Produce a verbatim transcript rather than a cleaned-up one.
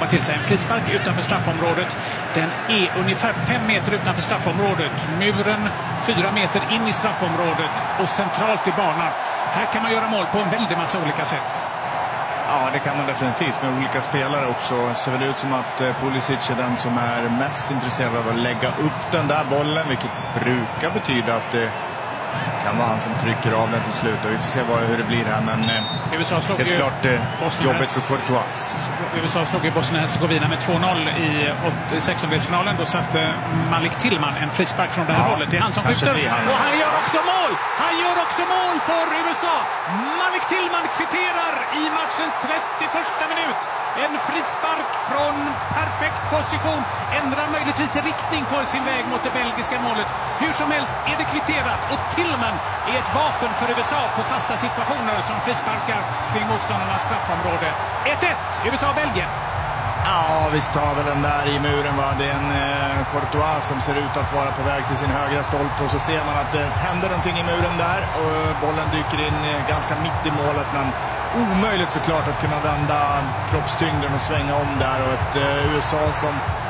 jobba till sig. En frispark utanför straffområdet. Den är ungefär fem meter utanför straffområdet. Muren fyra meter in i straffområdet och centralt i banan. Här kan man göra mål på en väldig massa olika sätt. Ja, det kan man definitivt med olika spelare också. Det ser väl ut som att Pulisic är den som är mest intresserad av att lägga upp den där bollen, vilket brukar betyda att det kan vara han som trycker av den till slut. Och vi får se vad, hur det blir här, men U S A slog helt ju klart jobbigt för Courtois. U S A slog ju Bosnien-Hercegovina med två noll i sextondelsfinalen. Då satte Malik Tillman en frispark från det här ja, hållet. Det är han som skjuter. Han. Och han gör också mål! Han gör också mål för U S A! Malik Tillman kvitterar i matchens trettioförsta minut. En frispark från perfekt position. Ändrar möjligtvis riktning på sin väg mot det belgiska målet. Hur som helst är det kvitterat. Och Tillman är ett vapen för U S A på fasta situationer som frisparkar kring motståndarnas straffområde. ett ett, U S A-Belgien. Ja, visst har väl den där i muren, va? Det är en eh, Courtois som ser ut att vara på väg till sin högra stolpe. Och så ser man att det händer någonting i muren där. Och bollen dyker in eh, ganska mitt i målet. Men omöjligt såklart att kunna vända kroppstyngden och svänga om där. Och ett eh, U S A som